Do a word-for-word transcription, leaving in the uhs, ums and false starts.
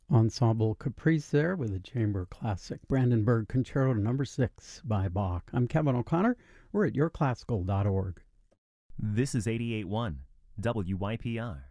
Ensemble Caprice there with a chamber classic, Brandenburg Concerto number six by Bach. I'm Kevin O'Connor. We're at your classical dot org. This is eighty-eight point one W Y P R.